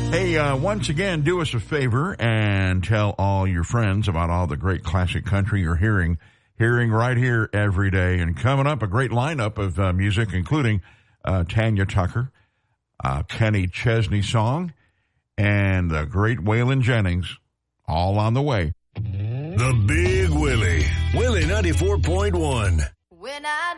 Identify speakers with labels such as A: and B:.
A: Hey, once again, do us a favor and tell all your friends about all the great classic country you're hearing right here every day. And coming up, a great lineup of music, including Tanya Tucker, Kenny Chesney song, and the great Waylon Jennings, all on the way.
B: The Big Willie, Willie 94.1.
C: When I